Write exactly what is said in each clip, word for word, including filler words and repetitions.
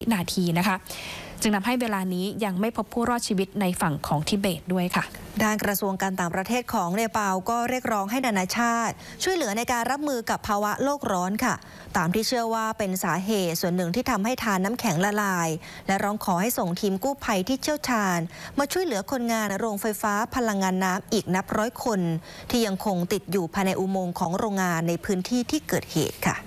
วินาทีนะคะจึงทำให้เวลานี้ยังไม่พบผู้รอดชีวิตในฝั่งของทิเบตด้วยค่ะด้านกระทรวงการต่างประเทศของเนปาลก็เรียกร้องให้นานาชาติช่วยเหลือในการรับมือกับภาวะโลกร้อนค่ะตามที่เชื่อว่าเป็นสาเหตุส่วนหนึ่งที่ทำให้ทานน้ำแข็งละลายและร้องขอให้ส่งทีมกู้ภัยที่เชี่ยวชาญมาช่วยเหลือคนงานโรงไฟฟ้าพลังงานน้ำอีกนับร้อยคนที่ยังคงติดอยู่ภายในอุโมงค์ของโรงงานในพื้นที่ที่เกิดเหตุค่ะ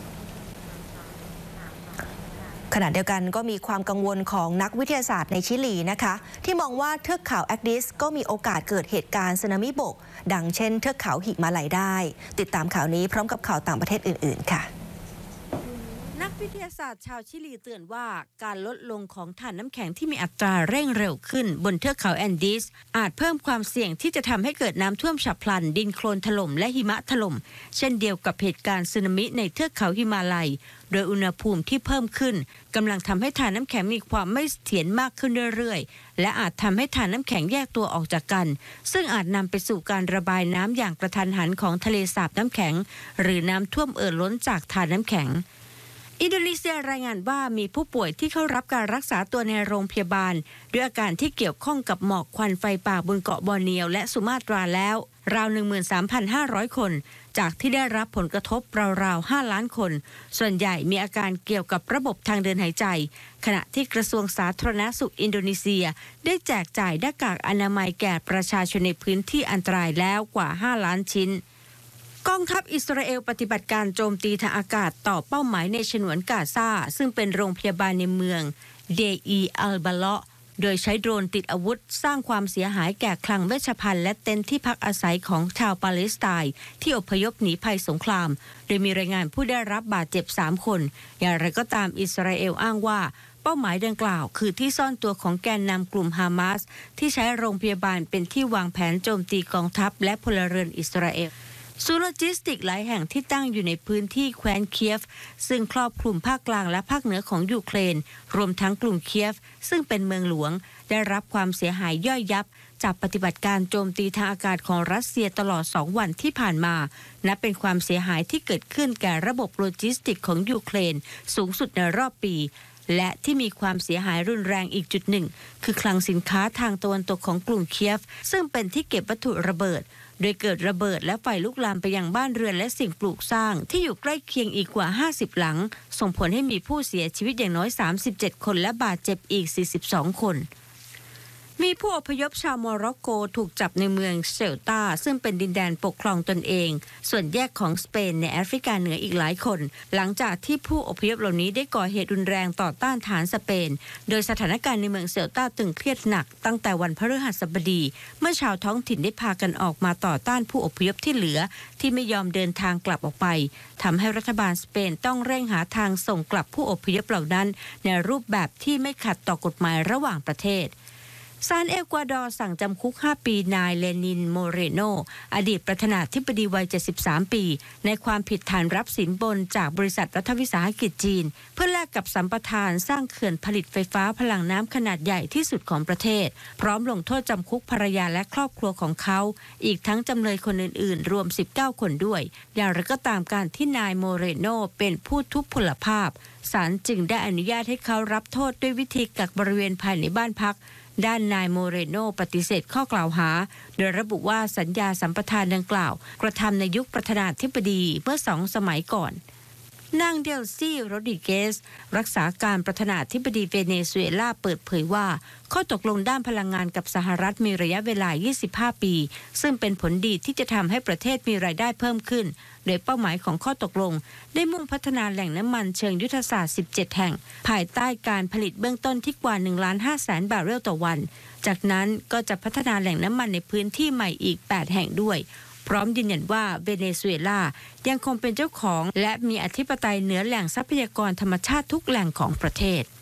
ขณะเดียวกันก็มีความกังวลของนักวิทยาศาสตร์ในชิลีนะคะที่มองว่าเทือกเขาแอคดิสก็มีโอกาสเกิดเหตุการณ์สึนามิบกดังเช่นเทือกเขาหิมาลัยได้ติดตามข่าวนี้พร้อมกับข่าวต่างประเทศอื่นๆค่ะนักวิทยาศาสตร์ชาวชิลีเตือนว่าการลดลงของถ่านน้ำแข็งที่มีอัตราเร่งเร็วขึ้นบนเทือกเขาแอนดีสอาจเพิ่มความเสี่ยงที่จะทำให้เกิดน้ำท่วมฉับพลันดินโคลนถล่มและหิมะถล่มเช่นเดียวกับเหตุการณ์สึนามิในเทือกเขาหิมาลัยโดยอุณหภูมิที่เพิ่มขึ้นกำลังทำให้ถ่านน้ำแข็งมีความไม่เสถียรมากขึ้นเรื่อยๆและอาจทำให้ถ่านน้ำแข็งแยกตัวออกจากกันซึ่งอาจนำไปสู่การระบายน้ำอย่างกระทันหันของทะเลสาบน้ำแข็งหรือน้ำท่วมเอ่อล้นจากถ่านน้ำแข็งอินโดนีเซียรายงานว่ามีผู้ป่วยที่เข้ารับการรักษาตัวในโรงพยาบาลด้วยอาการที่เกี่ยวข้องกับหมอกควันไฟป่าบนเกาะบอร์เนียวและสุมาตราแล้วราว หนึ่งหมื่นสามพันห้าร้อย คนจากที่ได้รับผลกระทบราวๆห้าล้านคนส่วนใหญ่มีอาการเกี่ยวกับระบบทางเดินหายใจขณะที่กระทรวงสาธารณสุขอินโดนีเซียได้แจกจ่ายหน้ากากอนามัยแก่ประชาชนในพื้นที่อันตรายแล้วกว่าห้าล้านชิ้นกองทัพอิสราเอลปฏิบัติการโจมตีทางอากาศต่อเป้าหมายในฉนวนกาซาซึ่งเป็นโรงพยาบาลในเมืองเดอีอัลบาเลาะโดยใช้โดรนติดอาวุธสร้างความเสียหายแก่คลังเวชภัณฑ์และเต็นท์ที่พักอาศัยของชาวปาเลสไตน์ที่อพยพหนีภัยสงครามโดยมีรายงานผู้ได้รับบาดเจ็บสามคนอย่างไรก็ตามอิสราเอลอ้างว่าเป้าหมายดังกล่าวคือที่ซ่อนตัวของแกนนำกลุ่มฮามาสที่ใช้โรงพยาบาลเป็นที่วางแผนโจมตีกองทัพและพลเรือนอิสราเอลศูนย์โลจิสติกหลายแห่งที่ตั้งอยู่ในพื้นที่แคว้นเคียฟซึ่งครอบคลุมภาคกลางและภาคเหนือของยูเครนรวมทั้งกรุงเคียฟซึ่งเป็นเมืองหลวงได้รับความเสียหายย่อยยับจากปฏิบัติการโจมตีทางอากาศของรัสเซียตลอดสองวันที่ผ่านมานับเป็นความเสียหายที่เกิดขึ้นแก่ระบบโลจิสติกของยูเครนสูงสุดในรอบปีและที่มีความเสียหายรุนแรงอีกจุดหนึ่งคือคลังสินค้าทางตะวันตกของกรุงเคียฟซึ่งเป็นที่เก็บวัตถุระเบิดโดยเกิดระเบิดและไฟลุกลามไปยังบ้านเรือนและสิ่งปลูกสร้างที่อยู่ใกล้เคียงอีกกว่าห้าสิบหลังส่งผลให้มีผู้เสียชีวิตอย่างน้อยสามสิบเจ็ดคนและบาดเจ็บอีกสี่สิบสองคนมีผู้อพยพชาวโมร็อกโกถูกจับในเมืองเซลตาซึ่งเป็นดินแดนปกครองตนเองส่วนแยกของสเปนในแอฟริกาเหนืออีกหลายคนหลังจากที่ผู้อพยพเหล่านี้ได้ก่อเหตุรุนแรงต่อต้านฐานสเปนโดยสถานการณ์ในเมืองเซลตาตึงเครียดหนักตั้งแต่วันพฤหัสบดีเมื่อชาวท้องถิ่นได้พากันออกมาต่อต้านผู้อพยพที่เหลือที่ไม่ยอมเดินทางกลับออกไปทำให้รัฐบาลสเปนต้องเร่งหาทางส่งกลับผู้อพยพเหล่านั้นในรูปแบบที่ไม่ขัดต่อกฎหมายระหว่างประเทศศาลเอกวาดอร์สั่งจำคุกห้าปีนายเลนินโมเรโนอดีตประธานาธิบดีวัยเจ็ดสิบสามปีในความผิดฐานรับสินบนจากบริษัทรัฐวิสาหกิจจีนเพื่อแลกกับสัมปทานสร้างเขื่อนผลิตไฟฟ้าพลังน้ำขนาดใหญ่ที่สุดของประเทศพร้อมลงโทษจำคุกภรรยาและครอบครัวของเขาอีกทั้งจำเลยคนอื่นๆรวมสิบเก้าคนด้วยอย่างไรก็ตามการที่นายโมเรโนเป็นผู้ทุพพลภาพศาลจึงได้อนุญาตให้เขารับโทษด้วยวิธีกักบริเวณภายในบ้านพักด้านนายโมเรโนปฏิเสธข้อกล่าวหาโดยระบุว่าสัญญาสัมปทานดังกล่าวกระทำในยุคประธานาธิบดีเมื่อสองสมัยก่อนนางเดลซี่โรดริเกสรักษาการประธานาธิบดีเวเนซุเอลาเปิดเผยว่าข้อตกลงด้านพลังงานกับสหรัฐมีระยะเวลายี่สิบห้าปีซึ่งเป็นผลดีที่จะทำให้ประเทศมีรายได้เพิ่มขึ้นโดยเป้าหมายของข้อตกลงได้มุ่งพัฒนาแหล่งน้ำมันเชิงยุทธศาสตร์สิบเจ็ดแห่งภายใต้การผลิตเบื้องต้นที่กว่า หนึ่งล้านห้าแสน บาร์เรลต่อวันจากนั้นก็จะพัฒนาแหล่งน้ำมันในพื้นที่ใหม่อีกแปดแห่งด้วยพร้อมยืนยันว่าเวเนซุเอลายังคงเป็นเจ้าของและมีอธิปไตยเหนือแหล่งทรัพยากรธรรมชาติทุกแหล่งของประเทศ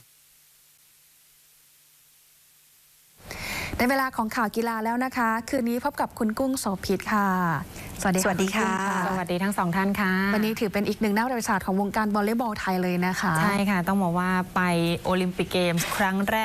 ในเวลาของข่าวกีฬาแล้วนะคะคืนนี้พบกับคุณกุ้งโสภิตค่ะสวัสดีสวัสดีค่ะสวัสดีทั้งสองท่านค่ะวันนี้ถือเป็นอีกหนึ่งนักประวัติศาสตร์ของวงการวอลเลย์บอลไทยเลยนะคะใช่ค่ะต้องบอกว่าไปโอลิมปิกเกมส์ครั้งแรก